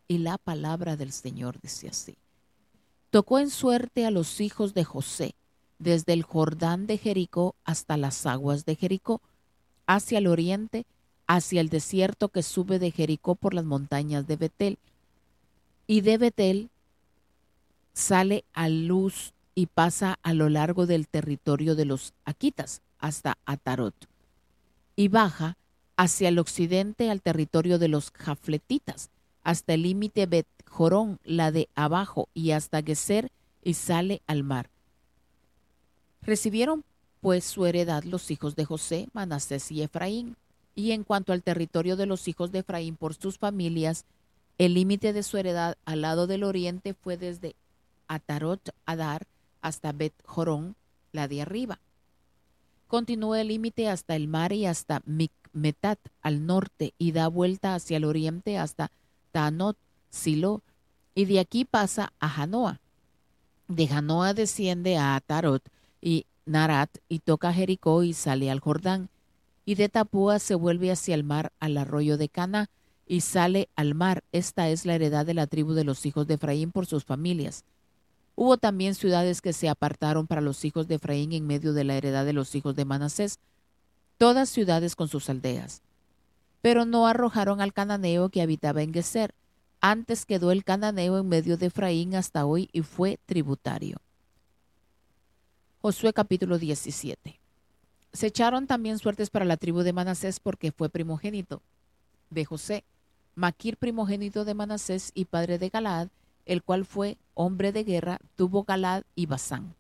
Y la palabra del Señor dice así: tocó en suerte a los hijos de José, desde el Jordán de Jericó hasta las aguas de Jericó, hacia el oriente, hacia el desierto que sube de Jericó por las montañas de Betel. Y de Betel sale a luz y pasa a lo largo del territorio de los Akitas hasta Atarot, y baja hacia el occidente al territorio de los Jafletitas, hasta el límite Bet Jorón, la de abajo, y hasta Geser, y sale al mar. Recibieron pues su heredad los hijos de José, Manasés y Efraín. Y en cuanto al territorio de los hijos de Efraín por sus familias, el límite de su heredad al lado del oriente fue desde Atarot Adar hasta Bet Jorón, la de arriba. Continúa el límite hasta el mar y hasta Micmetat al norte, y da vuelta hacia el oriente hasta Tanot, Silo, y de aquí pasa a Janoa. De Janoa desciende a Atarot y Narat, y toca Jericó y sale al Jordán. Y de Tapúa se vuelve hacia el mar al arroyo de Cana y sale al mar. Esta es la heredad de la tribu de los hijos de Efraín por sus familias. Hubo también ciudades que se apartaron para los hijos de Efraín en medio de la heredad de los hijos de Manasés, todas ciudades con sus aldeas. Pero no arrojaron al cananeo que habitaba en Geser. Antes quedó el cananeo en medio de Efraín hasta hoy y fue tributario. Josué capítulo 17. Se echaron también suertes para la tribu de Manasés porque fue primogénito de José, Maquir primogénito de Manasés y padre de Galaad, el cual fue hombre de guerra, tuvo Galaad y Basán.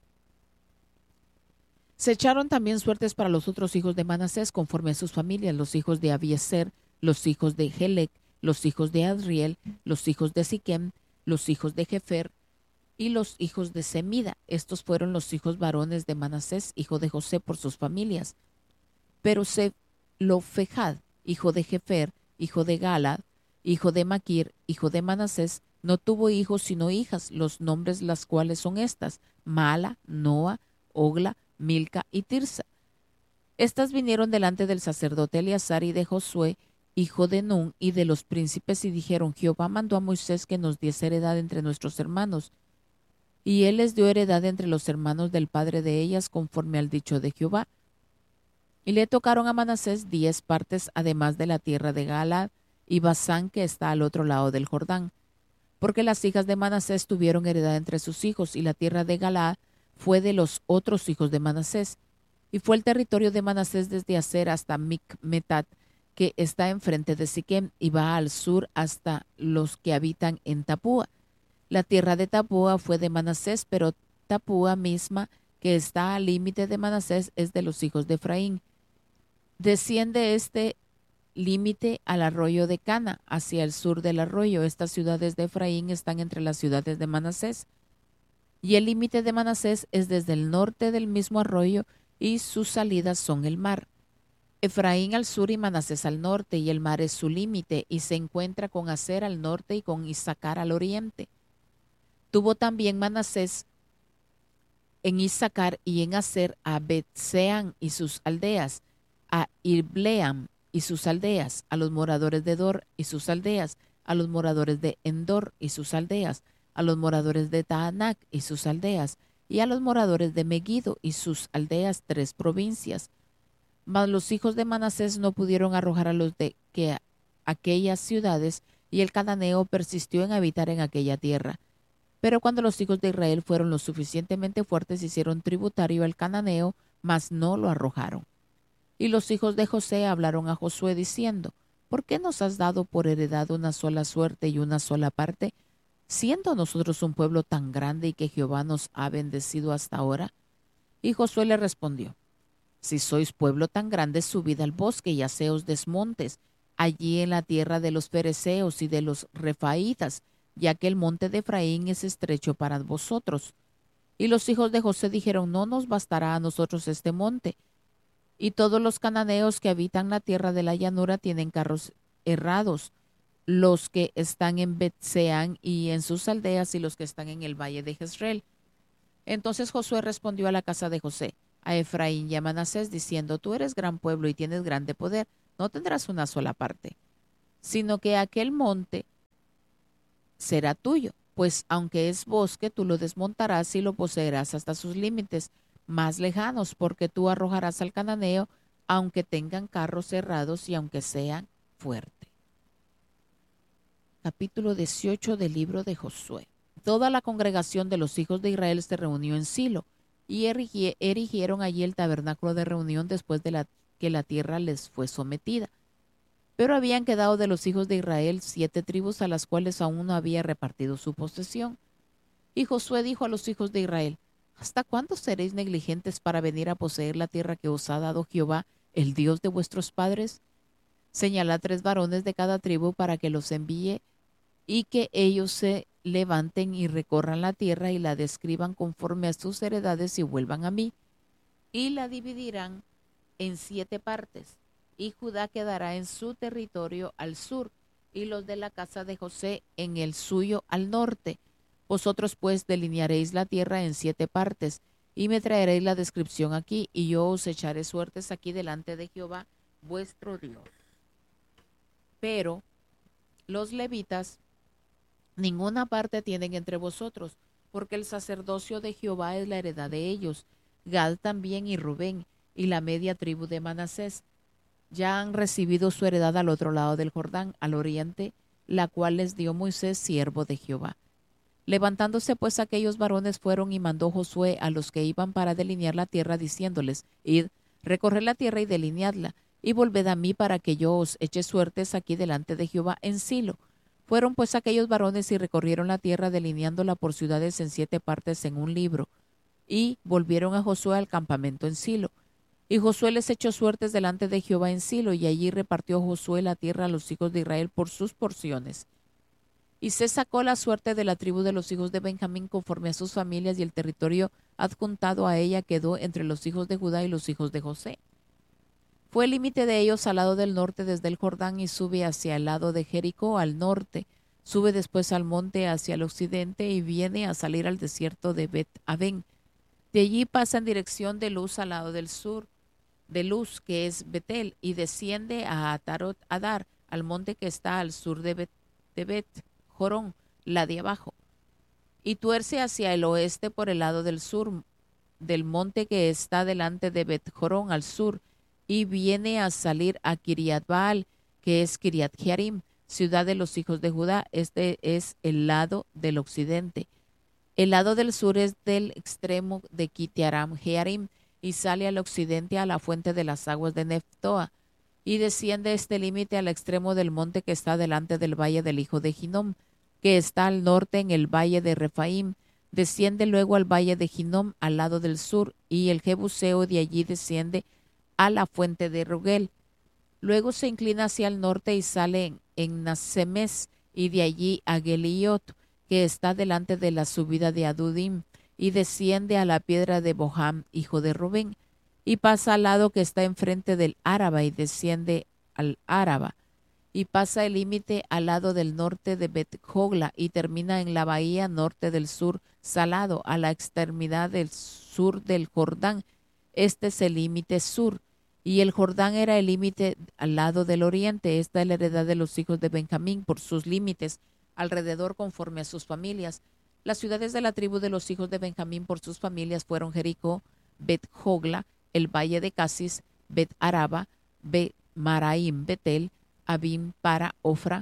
Se echaron también suertes para los otros hijos de Manasés conforme a sus familias, los hijos de Abiezer, los hijos de Helec, los hijos de Adriel, los hijos de Siquem, los hijos de Jefer y los hijos de Semida. Estos fueron los hijos varones de Manasés, hijo de José, por sus familias. Pero Zelofejad, hijo de Jefer, hijo de Galad, hijo de Maquir, hijo de Manasés, no tuvo hijos sino hijas, los nombres las cuales son estas: Mala, Noa, Ogla, Milca y Tirsa. Estas vinieron delante del sacerdote Eleazar y de Josué, hijo de Nun, y de los príncipes, y dijeron: Jehová mandó a Moisés que nos diese heredad entre nuestros hermanos. Y él les dio heredad entre los hermanos del padre de ellas, conforme al dicho de Jehová. Y le tocaron a Manasés 10 partes, además de la tierra de Galaad y Basán, que está al otro lado del Jordán. Porque las hijas de Manasés tuvieron heredad entre sus hijos, y la tierra de Galaad fue de los otros hijos de Manasés. Y fue el territorio de Manasés desde Aser hasta Micmetat, que está enfrente de Siquem, y va al sur hasta los que habitan en Tapúa. La tierra de Tapúa fue de Manasés, pero Tapúa misma, que está al límite de Manasés, es de los hijos de Efraín. Desciende este límite al arroyo de Cana, hacia el sur del arroyo. Estas ciudades de Efraín están entre las ciudades de Manasés. Y el límite de Manasés es desde el norte del mismo arroyo, y sus salidas son el mar. Efraín al sur y Manasés al norte, y el mar es su límite, y se encuentra con Aser al norte y con Isacar al oriente. Tuvo también Manasés en Isacar y en Aser a Betseán y sus aldeas, a Irbleam y sus aldeas, a los moradores de Dor y sus aldeas, a los moradores de Endor y sus aldeas, a los moradores de Taanac y sus aldeas, y a los moradores de Megiddo y sus aldeas, 3 provincias. Mas los hijos de Manasés no pudieron arrojar a los de aquellas ciudades, y el cananeo persistió en habitar en aquella tierra. Pero cuando los hijos de Israel fueron lo suficientemente fuertes, hicieron tributario al cananeo, mas no lo arrojaron. Y los hijos de José hablaron a Josué diciendo: ¿por qué nos has dado por heredad una sola suerte y una sola parte, siendo nosotros un pueblo tan grande y que Jehová nos ha bendecido hasta ahora? Y Josué le respondió: si sois pueblo tan grande, subid al bosque y haceos desmontes, allí en la tierra de los fereceos y de los refaítas, ya que el monte de Efraín es estrecho para vosotros. Y los hijos de José dijeron: no nos bastará a nosotros este monte. Y todos los cananeos que habitan la tierra de la llanura tienen carros errados, los que están en Betseán y en sus aldeas, y los que están en el valle de Jezreel. Entonces Josué respondió a la casa de José, a Efraín y a Manasés, diciendo: tú eres gran pueblo y tienes grande poder, no tendrás una sola parte, sino que aquel monte será tuyo, pues aunque es bosque, tú lo desmontarás y lo poseerás hasta sus límites más lejanos, porque tú arrojarás al cananeo, aunque tengan carros cerrados y aunque sean fuertes. Capítulo 18 del libro de Josué. Toda la congregación de los hijos de Israel se reunió en Silo y erigieron allí el tabernáculo de reunión después de que la tierra les fue sometida. Pero habían quedado de los hijos de Israel 7 tribus a las cuales aún no había repartido su posesión. Y Josué dijo a los hijos de Israel: ¿Hasta cuándo seréis negligentes para venir a poseer la tierra que os ha dado Jehová, el Dios de vuestros padres? Señalad 3 varones de cada tribu para que los envíe y que ellos se levanten y recorran la tierra y la describan conforme a sus heredades y vuelvan a mí. Y la dividirán en 7 partes, y Judá quedará en su territorio al sur, y los de la casa de José en el suyo al norte. Vosotros pues delinearéis la tierra en 7 partes, y me traeréis la descripción aquí, y yo os echaré suertes aquí delante de Jehová vuestro Dios. Pero los levitas ninguna parte tienen entre vosotros, porque el sacerdocio de Jehová es la heredad de ellos. Gad también y Rubén y la media tribu de Manasés ya han recibido su heredad al otro lado del Jordán, al oriente, la cual les dio Moisés, siervo de Jehová. Levantándose pues aquellos varones fueron y mandó Josué a los que iban para delinear la tierra, diciéndoles: Id, recorred la tierra y delineadla, y volved a mí para que yo os eche suertes aquí delante de Jehová en Silo. Fueron pues aquellos varones y recorrieron la tierra, delineándola por ciudades en 7 partes en un libro, y volvieron a Josué al campamento en Silo. Y Josué les echó suertes delante de Jehová en Silo, y allí repartió Josué la tierra a los hijos de Israel por sus porciones. Y se sacó la suerte de la tribu de los hijos de Benjamín conforme a sus familias, y el territorio adjuntado a ella quedó entre los hijos de Judá y los hijos de José. Fue el límite de ellos al lado del norte desde el Jordán, y sube hacia el lado de Jericó al norte. Sube después al monte hacia el occidente y viene a salir al desierto de Bet-Aven. De allí pasa en dirección de Luz al lado del sur, de Luz, que es Betel, y desciende a Atarot Adar, al monte que está al sur de Bet Jorón, la de abajo, y tuerce hacia el oeste por el lado del sur del monte que está delante de Bet Jorón al sur, y viene a salir a Kiriat Baal, que es Kiriat Jearim, ciudad de los hijos de Judá. Este es el lado del occidente. El lado del sur es del extremo de Kitiaram Jearim, y sale al occidente a la fuente de las aguas de Neftoa, y desciende este límite al extremo del monte que está delante del valle del hijo de Ginom, que está al norte en el valle de Refaim. Desciende luego al valle de Ginom al lado del sur, y el Jebuseo de allí desciende a la fuente de Rogel. Luego se inclina hacia el norte y sale en Nasemes, y de allí a Geliot, que está delante de la subida de Adudim, y desciende a la piedra de Boham, hijo de Rubén, y pasa al lado que está enfrente del Áraba, y desciende al Áraba, y pasa el límite al lado del norte de Bet-Jogla, y termina en la bahía norte del sur salado, a la extremidad del sur del Jordán. Este es el límite sur, y el Jordán era el límite al lado del oriente. Esta es la heredad de los hijos de Benjamín por sus límites, alrededor conforme a sus familias. Las ciudades de la tribu de los hijos de Benjamín por sus familias fueron Jericó, Bet-Jogla, el valle de Casis, Bet-Araba, Bet-Maraim, Betel, Abim, Para, Ofra,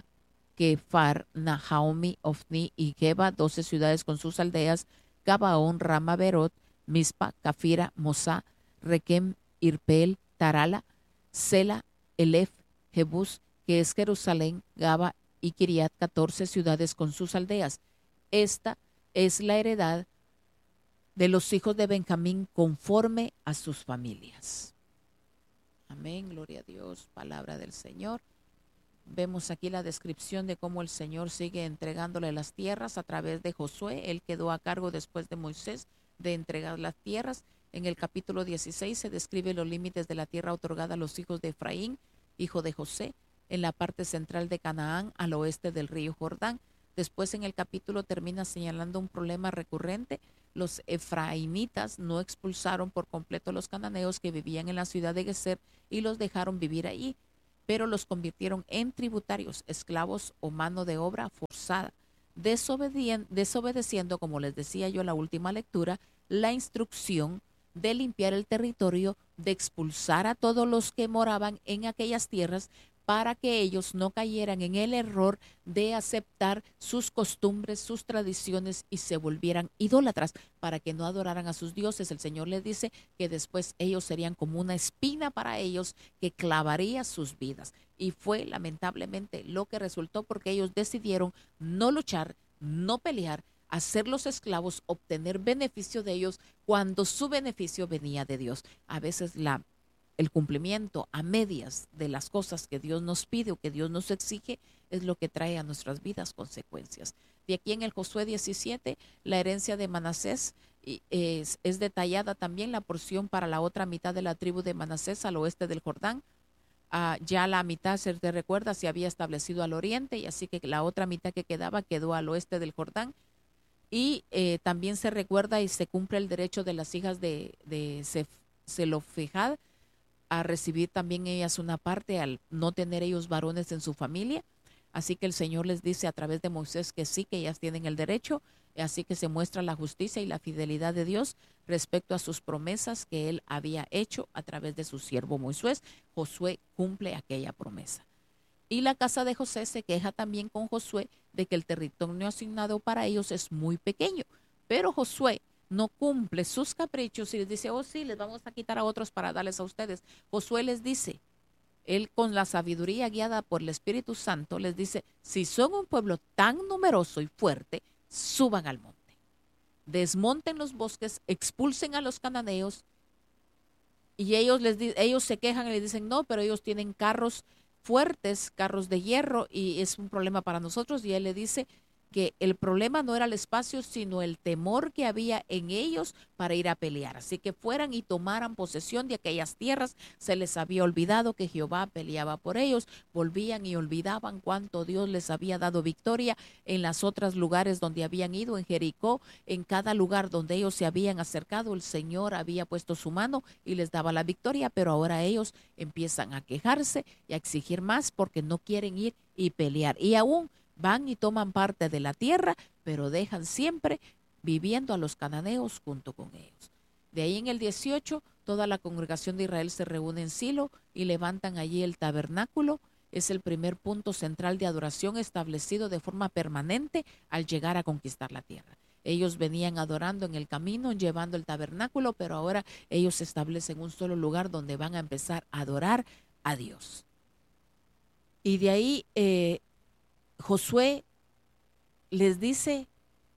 Kefar, Nahaomi, Ofni y Geba, 12 ciudades con sus aldeas, Gabaón, Rama, Berot, Mispa, Cafira, Mosá, Requem, Irpel, Tarala, Sela, Elef, Jebús, que es Jerusalén, Gaba y Kiriat, 14 ciudades con sus aldeas. Esta es la heredad de los hijos de Benjamín conforme a sus familias. Amén, gloria a Dios, palabra del Señor. Vemos aquí la descripción de cómo el Señor sigue entregándole las tierras a través de Josué. Él quedó a cargo después de Moisés de entregar las tierras. En el capítulo 16 se describe los límites de la tierra otorgada a los hijos de Efraín, hijo de José, en la parte central de Canaán, al oeste del río Jordán. Después en el capítulo termina señalando un problema recurrente. Los efraimitas no expulsaron por completo a los cananeos que vivían en la ciudad de Geser y los dejaron vivir allí, pero los convirtieron en tributarios, esclavos o mano de obra forzada. desobedeciendo, como les decía yo en la última lectura, la instrucción de limpiar el territorio, de expulsar a todos los que moraban en aquellas tierras para que ellos no cayeran en el error de aceptar sus costumbres, sus tradiciones y se volvieran idólatras, para que no adoraran a sus dioses. El Señor les dice que después ellos serían como una espina para ellos que clavaría sus vidas. Y fue lamentablemente lo que resultó, porque ellos decidieron no luchar, no pelear, hacerlos esclavos, obtener beneficio de ellos cuando su beneficio venía de Dios. A veces el cumplimiento a medias de las cosas que Dios nos pide o que Dios nos exige es lo que trae a nuestras vidas consecuencias. De aquí en el Josué 17, la herencia de Manasés es detallada también la porción para la otra mitad de la tribu de Manasés al oeste del Jordán. Ya la mitad, se te recuerda, se había establecido al oriente, y así que la otra mitad que quedaba quedó al oeste del Jordán. Y también se recuerda y se cumple el derecho de las hijas de Zelofejad a recibir también ellas una parte al no tener ellos varones en su familia. Así que el Señor les dice a través de Moisés que sí, que ellas tienen el derecho. Así que se muestra la justicia y la fidelidad de Dios respecto a sus promesas que él había hecho a través de su siervo Moisés. Josué cumple aquella promesa. Y la casa de José se queja también con Josué de que el territorio asignado para ellos es muy pequeño. Pero Josué no cumple sus caprichos y les dice, oh sí, les vamos a quitar a otros para darles a ustedes. Josué les dice, él con la sabiduría guiada por el Espíritu Santo, les dice, si son un pueblo tan numeroso y fuerte, suban al monte, desmonten los bosques, expulsen a los cananeos. Y ellos se quejan y le dicen, no, pero ellos tienen carros fuertes, carros de hierro, y es un problema para nosotros. Y él le dice que el problema no era el espacio, sino el temor que había en ellos para ir a pelear. Así que fueran y tomaran posesión de aquellas tierras. Se les había olvidado que Jehová peleaba por ellos. Volvían y olvidaban cuánto Dios les había dado victoria en las otras lugares donde habían ido, en Jericó. En cada lugar donde ellos se habían acercado, el Señor había puesto su mano y les daba la victoria. Pero ahora ellos empiezan a quejarse y a exigir más porque no quieren ir y pelear. Y aún van y toman parte de la tierra, pero dejan siempre viviendo a los cananeos junto con ellos. De ahí en el 18, toda la congregación de Israel se reúne en Silo y levantan allí el tabernáculo. Es el primer punto central de adoración establecido de forma permanente al llegar a conquistar la tierra. Ellos venían adorando en el camino, llevando el tabernáculo, pero ahora ellos establecen un solo lugar donde van a empezar a adorar a Dios. Y de ahí Josué les dice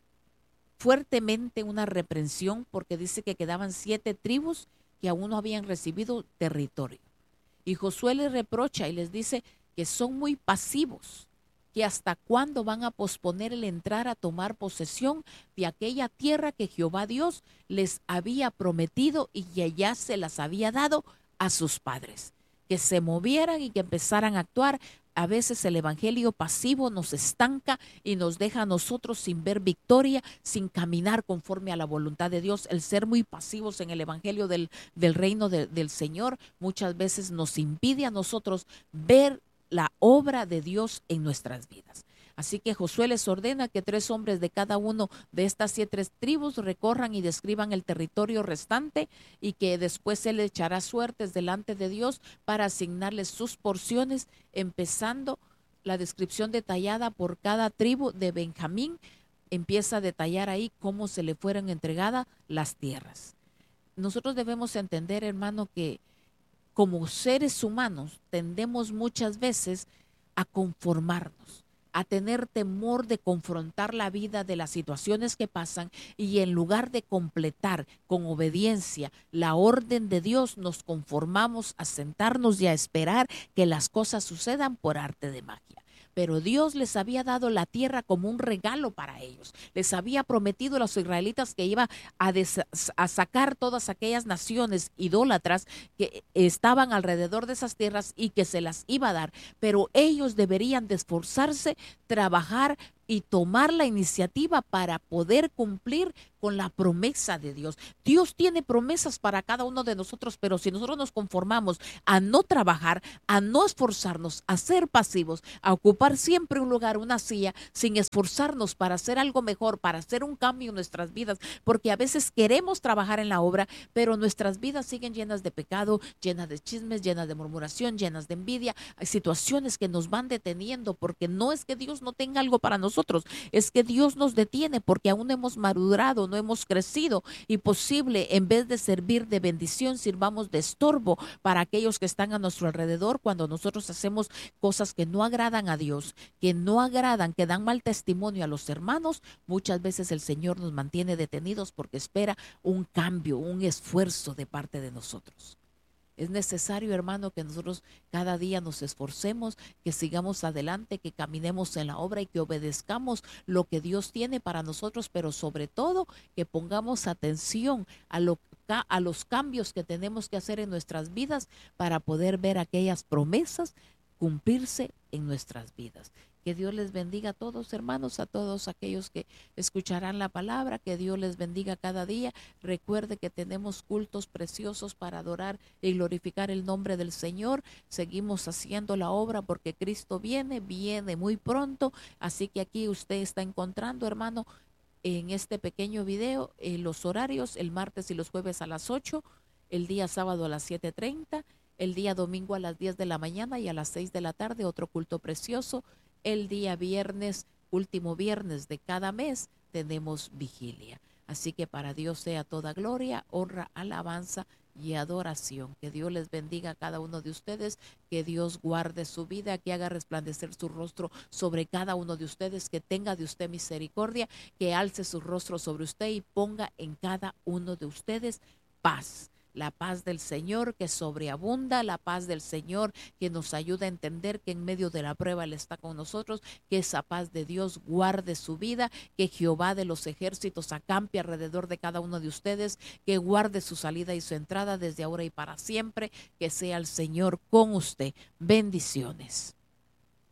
fuertemente una reprensión, porque dice que quedaban 7 tribus que aún no habían recibido territorio. Y Josué les reprocha y les dice que son muy pasivos, que hasta cuándo van a posponer el entrar a tomar posesión de aquella tierra que Jehová Dios les había prometido y que ya se las había dado a sus padres. Que se movieran y que empezaran a actuar. A veces el evangelio pasivo nos estanca y nos deja a nosotros sin ver victoria, sin caminar conforme a la voluntad de Dios. El ser muy pasivos en el evangelio del reino del Señor muchas veces nos impide a nosotros ver la obra de Dios en nuestras vidas. Así que Josué les ordena que 3 hombres de cada uno de estas 7 tribus recorran y describan el territorio restante, y que después él echará suertes delante de Dios para asignarles sus porciones, empezando la descripción detallada por cada tribu de Benjamín. Empieza a detallar ahí cómo se le fueron entregadas las tierras. Nosotros debemos entender, hermano, que como seres humanos tendemos muchas veces a conformarnos, a tener temor de confrontar la vida, de las situaciones que pasan, y en lugar de completar con obediencia la orden de Dios, nos conformamos a sentarnos y a esperar que las cosas sucedan por arte de magia. Pero Dios les había dado la tierra como un regalo para ellos. Les había prometido a los israelitas que iba a sacar todas aquellas naciones idólatras que estaban alrededor de esas tierras y que se las iba a dar. Pero ellos deberían de esforzarse, trabajar y tomar la iniciativa para poder cumplir con la promesa de Dios. Dios tiene promesas para cada uno de nosotros, pero si nosotros nos conformamos a no trabajar, a no esforzarnos, a ser pasivos, a ocupar siempre un lugar, una silla, sin esforzarnos para hacer algo mejor, para hacer un cambio en nuestras vidas, porque a veces queremos trabajar en la obra, pero nuestras vidas siguen llenas de pecado, llenas de chismes, llenas de murmuración, llenas de envidia. Hay situaciones que nos van deteniendo, porque no es que Dios no tenga algo para nosotros, es que Dios nos detiene porque aún no hemos madurado, no hemos crecido, y posible en vez de servir de bendición, sirvamos de estorbo para aquellos que están a nuestro alrededor cuando nosotros hacemos cosas que no agradan a Dios, que no agradan, que dan mal testimonio a los hermanos. Muchas veces el Señor nos mantiene detenidos porque espera un cambio, un esfuerzo de parte de nosotros. Es necesario, hermano, que nosotros cada día nos esforcemos, que sigamos adelante, que caminemos en la obra y que obedezcamos lo que Dios tiene para nosotros, pero sobre todo que pongamos atención a los cambios que tenemos que hacer en nuestras vidas para poder ver aquellas promesas cumplirse en nuestras vidas. Que Dios les bendiga a todos, hermanos, a todos aquellos que escucharán la palabra, que Dios les bendiga cada día. Recuerde que tenemos cultos preciosos para adorar y glorificar el nombre del Señor. Seguimos haciendo la obra porque Cristo viene muy pronto. Así que aquí usted está encontrando, hermano, en este pequeño video, los horarios: el martes y los jueves a las 8, el día sábado a las 7:30, el día domingo a las 10 de la mañana y a las 6 de la tarde, otro culto precioso. El día viernes, último viernes de cada mes, tenemos vigilia. Así que para Dios sea toda gloria, honra, alabanza y adoración. Que Dios les bendiga a cada uno de ustedes, que Dios guarde su vida, que haga resplandecer su rostro sobre cada uno de ustedes, que tenga de usted misericordia, que alce su rostro sobre usted y ponga en cada uno de ustedes paz. La paz del Señor que sobreabunda, la paz del Señor que nos ayuda a entender que en medio de la prueba Él está con nosotros, que esa paz de Dios guarde su vida, que Jehová de los ejércitos acampe alrededor de cada uno de ustedes, que guarde su salida y su entrada desde ahora y para siempre, que sea el Señor con usted. Bendiciones.